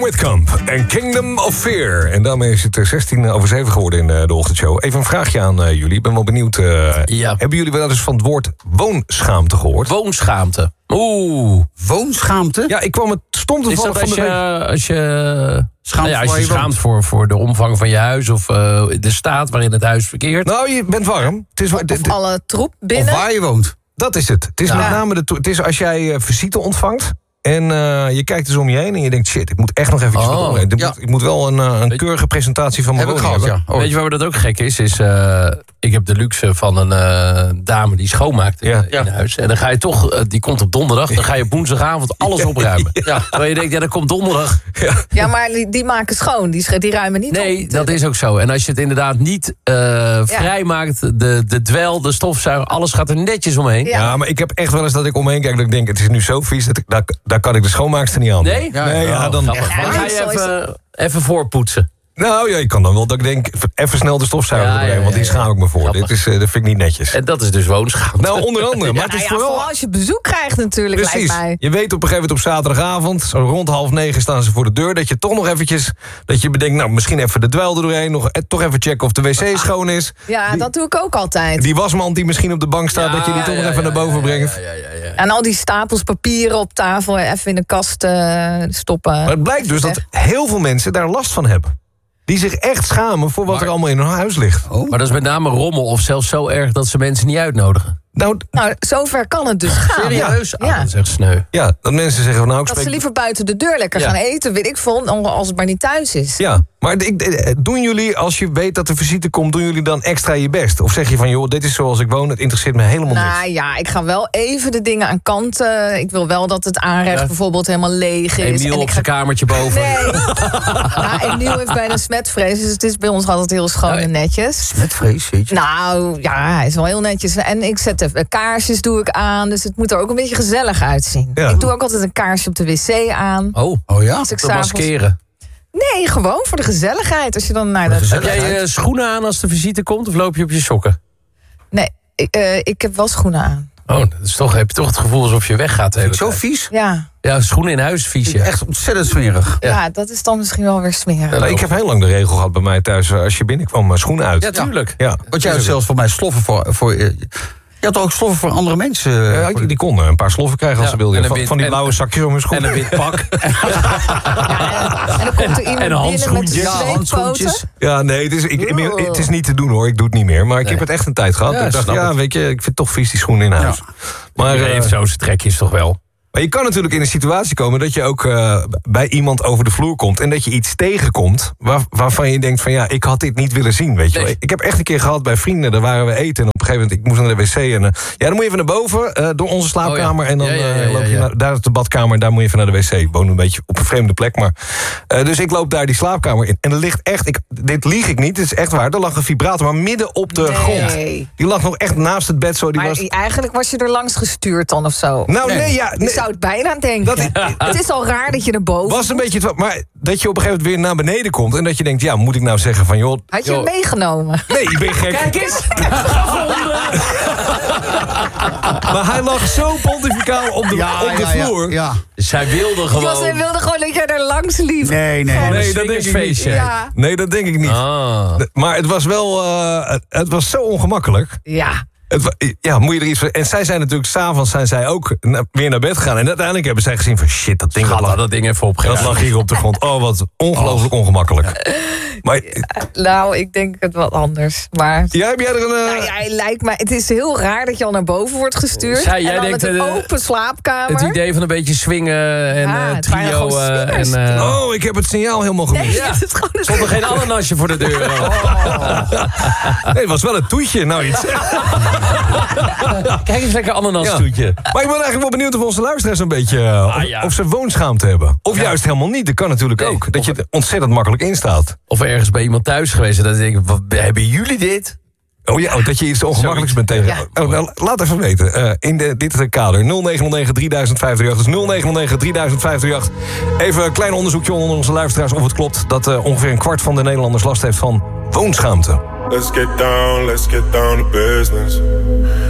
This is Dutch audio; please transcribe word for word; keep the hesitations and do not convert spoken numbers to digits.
Whitcomb en Kingdom of Fear. En daarmee is het zestien over zeven geworden in de ochtendshow. Even een vraagje aan uh, jullie. Ik ben wel benieuwd. Uh, ja. Hebben jullie wel eens van het woord woonschaamte gehoord? Woonschaamte. Oeh. Woonschaamte? Ja, ik kwam het stom te vallen van de je, week. als je schaamt, nou ja, als je je schaamt voor, voor de omvang van je huis... of uh, de staat waarin het huis verkeert. Nou, je bent warm. Het is, Of, of alle troep binnen. Of waar je woont. Dat is het. Het is Ja. met name de, het is als jij uh, visite ontvangt... En uh, je kijkt dus om je heen en je denkt... shit, ik moet echt nog eventjes Oh, wat doen. Ik, ja. moet, ik moet wel een, uh, een keurige presentatie van mijn Heb ik woning gehad, hebben. ja. Weet je waar dat ook gek is? is uh, ik heb de luxe van een uh, dame die schoonmaakt in, Ja. in huis. En dan ga je toch, uh, die komt op donderdag... dan ga je op woensdagavond alles opruimen. Ja. Terwijl je denkt, ja, dat komt donderdag. Ja. Ja, maar die, die maken schoon. Die, sch- die ruimen niet Nee, op. dat is ook zo. En als je het inderdaad niet uh, vrijmaakt... De, de dwel, de stofzuiger, alles gaat er netjes omheen. Ja. Ja, maar ik heb echt wel eens dat ik omheen kijk... dat ik denk, het is nu zo vies, dat ik, daar, daar kan ik de schoonmaakster niet aan doen. Nee? Ja, Nee, ja, dan... Grappig. Ja, Dan ga nee, zo je is even, even voorpoetsen. Nou ja, ik kan dan wel dat ik denk, even snel de stofzuiger Ja, erbij, ja, want die ja, ja. schaam ik me voor. Grappig. Dit is, uh, dat vind ik niet netjes. En dat is dus woonschaamte. Nou, onder andere, maar het Nou is ja, vooral... vooral als je bezoek krijgt natuurlijk, Precies. lijkt mij. Je weet op een gegeven moment op zaterdagavond, zo rond half negen staan ze voor de deur, dat je toch nog eventjes, dat je bedenkt, nou, misschien even de dweil er doorheen, nog, eh, toch even checken of de wc schoon is. Ja, Die- dat doe ik ook altijd. Die wasmand die misschien op de bank staat, dat je die toch nog even naar boven brengt. Ja, ja, ja, ja. En al die stapels papieren op tafel even in de kast uh, stoppen. Maar het blijkt dus dat heel veel mensen daar last van hebben. Die zich echt schamen voor wat Maar- er allemaal in hun huis ligt. Oh. Maar dat is met name rommel of zelfs zo erg dat ze mensen niet uitnodigen. Nou, Nou, zover kan het dus gaan. Serieus? Ja. Ah, dat is echt sneu. ja, dat mensen zeggen van nou, ik Dat ze spreek... liever buiten de deur lekker Ja. gaan eten, weet ik veel, als het maar niet thuis is. Ja, maar ik, eh, doen jullie, als je weet dat er visite komt, doen jullie dan extra je best? Of zeg je van, joh, dit is zoals ik woon, het interesseert me helemaal niks? Nou ja, ik ga wel even de dingen aan kant. uh, Ik wil wel dat het aanrecht Ja. bijvoorbeeld helemaal leeg is. Emiel en op ik zijn kamertje boven. Nee. Ja, Emiel heeft bijna smetvrees, dus het is bij ons altijd heel schoon en netjes. Met vrees, weet je. Nou, ja, hij is wel heel netjes. En ik zet de kaarsjes doe ik aan, dus het moet er ook een beetje gezellig uitzien. Ja. Ik doe ook altijd een kaarsje op de wc aan. Oh, Oh ja? Als ik te s'avonds- maskeren. Nee, gewoon voor de gezelligheid. Als je dan naar de... Heb jij uh, schoenen aan als de visite komt of loop je op je sokken? Nee, ik, uh, ik heb wel schoenen aan. Oh, dat is toch, heb je toch het gevoel alsof je weggaat de hele Zo tijd. vies? Ja. Ja, schoenen in huis vies, ja. Echt ontzettend smerig. Ja. Ja. dat is dan misschien wel weer smerig. Nou, ik heb heel lang de regel gehad bij mij thuis, eh, als je binnenkwam, mijn schoenen uit. Ja, tuurlijk. Ja. Want jij had zelfs voor mij sloffen voor... voor eh, je had ook sloffen voor andere mensen. eh, Ja, voor- die, die konden een paar sloffen krijgen als Ja, ze wilden. en een Van, wit- van die en- blauwe zakjes om hun schoen. En een wit pak. En dan komt er iemand En binnen met handschoentjes. de Ja, zweetpoten. handschoentjes. Ja, nee, het is, ik, ik- Oeh. het is niet te doen hoor. Ik doe het niet meer. Maar ik Nee. heb het echt een tijd gehad. Ja, dat ik dacht, snap ja, het. weet je, ik vind het toch vies die schoenen in huis. Ja. Maar, Maar eh, heeft zo zijn trekjes toch wel. maar je kan natuurlijk in een situatie komen dat je ook uh, bij iemand over de vloer komt. En dat je iets tegenkomt waar, waarvan je denkt van ja, ik had dit niet willen zien. Weet je Nee. wel. Ik heb echt een keer gehad bij vrienden, daar waren we eten. En op een gegeven moment, ik moest naar de wc. En uh, ja, dan moet je even naar boven, uh, door onze slaapkamer. Oh ja. En dan Ja, ja, ja, uh, loop je ja, ja. naar, daar is de badkamer, daar moet je even naar de wc. Ik woon een beetje op een vreemde plek. Maar, uh, dus ik loop daar die slaapkamer in. En er ligt echt, ik, dit lieg ik niet, dit is echt waar. Er lag een vibrator, maar midden op de Nee. grond. Die lag nog echt naast het bed zo. Die Maar was... eigenlijk was je er langs gestuurd dan of zo. Nou nee, Nee. ja, Je nee, zou het bijna denken. Dat- Het is al raar dat je er boven was een beetje het, maar dat je op een gegeven moment weer naar beneden komt en dat je denkt, ja, moet ik nou zeggen van joh, had je joh, hem meegenomen. nee, ik ben gek. Kijk eens! Maar hij lag zo pontificaal op de, Ja, op de ja, ja, vloer. Ja. Zij wilde Ik was, hij gewoon... wilde gewoon dat jij er langs liep. Nee, nee. Gewoon nee. Nee, een dat denk ik swingersfeestje. Ja, Nee, dat denk ik niet. Ah. Maar het was wel, uh, het, het was zo ongemakkelijk. ja. Het, wa- ja, moet je er iets van. En zij zijn natuurlijk, s'avonds zijn zij ook na- weer naar bed gegaan. En uiteindelijk hebben zij gezien van shit, dat ding dat Schat, lag, dat ding even dat opgeruimd. lag hier op de grond. Oh, wat ongelooflijk ongemakkelijk. Maar Nou, ik denk het wat anders. Maar ja, heb jij er een... uh, nou ja, hij lijkt mij, het is heel raar dat je al naar boven wordt gestuurd. Zij, jij en dan denkt, met een eh, open slaapkamer. Het idee van een beetje swingen en Ja, eh, het waren trio. gewoon eh, en, swingers. eh, oh, ik heb het signaal helemaal gemist. Nee, Ja. het is gewoon een stond er geen ananasje voor de deur. Nee, het was wel een toetje. Nou, iets. Kijk eens, lekker ananastoetje. Maar ik ben eigenlijk wel benieuwd of onze luisteraars een beetje... uh, of, Ah, ja. of ze woonschaamte hebben. Of Ja. juist helemaal niet. Dat kan natuurlijk Nee. ook. Dat Of- je er ontzettend makkelijk in staat. Of ergens bij iemand thuis geweest en dat denk ik, wat, hebben jullie dit? Oh ja, oh, dat je iets ongemakkelijks bent tegen. Ja. Oh, nou, laat even weten. Uh, in de, dit kader nul negen negen drie vijf drie acht. Dus nul negen negen drie vijf drie acht. Even een klein onderzoekje onder onze luisteraars of het klopt dat uh, ongeveer een kwart van de Nederlanders last heeft van woonschaamte. Let's get down, let's get down to business.